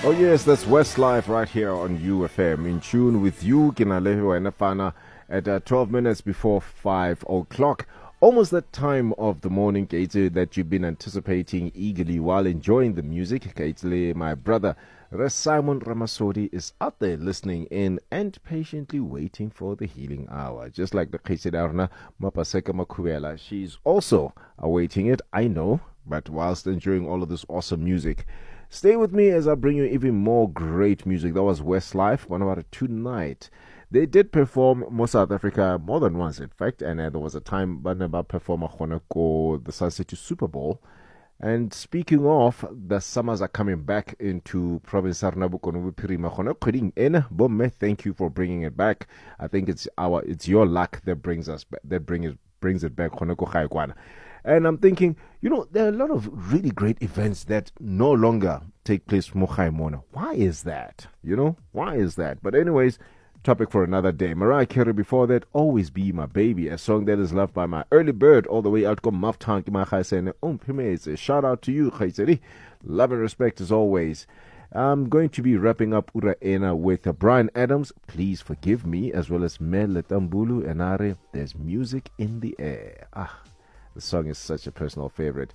Oh yes, that's Westlife right here on UFM. In tune with you, Kinaleho and Afana at 12 minutes before 5 o'clock. Almost that time of the morning, Kaitli, that you've been anticipating eagerly while enjoying the music. Kaitli, my brother, Simon Ramasodi, is out there listening in and patiently waiting for the healing hour. Just like the Kaitli Mapaseka Makuela, she's also awaiting it, I know, but whilst enjoying all of this awesome music. Stay with me as I bring you even more great music. That was Westlife, one about it tonight. They did perform more South Africa more than once, in fact, and there was a time Banaba performed the Sun City Super Bowl. And speaking of, the summers are coming back into province Sarnabukonobu Pirima. Bomme, thank you for bringing it back. I think it's your luck that brings it back. And I'm thinking, there are a lot of really great events that no longer take place Mona. Why is that? Why is that? But anyways, topic for another day. Mariah Carey before that, Always Be My Baby, a song that is loved by my early bird all the way out to Maftank. Shout out to you, Khaiseri. Love and respect as always. I'm going to be wrapping up Ura Ena with Brian Adams, Please Forgive Me, as well as Mele Tambulu and Are, There's Music in the Air. The song is such a personal favorite.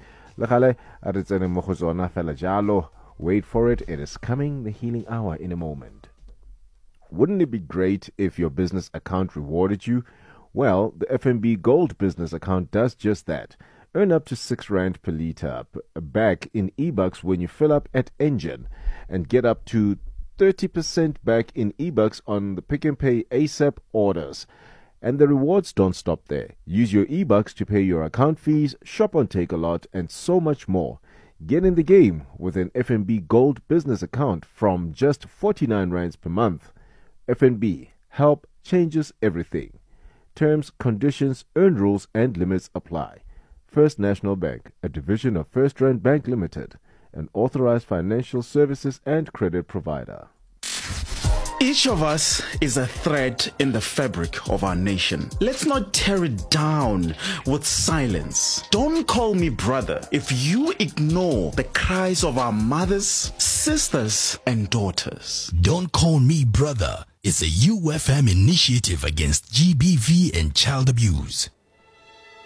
Wait for it, it is coming, the healing hour in a moment. Wouldn't it be great if your business account rewarded you? Well, the FNB Gold business account does just that. Earn up to 6 Rand per litre back in e-bucks when you fill up at Engen, and get up to 30% back in e-bucks on the Pick n Pay ASAP orders. And the rewards don't stop there. Use your e-bucks to pay your account fees, shop on Takealot, and so much more. Get in the game with an FNB Gold business account from just 49 Rands per month. FNB, help changes everything. Terms, conditions, earn rules and limits apply. First National Bank, a division of First Rand Bank Limited, an authorized financial services and credit provider. Each of us is a thread in the fabric of our nation. Let's not tear it down with silence. Don't call me brother if you ignore the cries of our mothers, sisters, and daughters. Don't Call Me Brother is a UFM initiative against GBV and child abuse.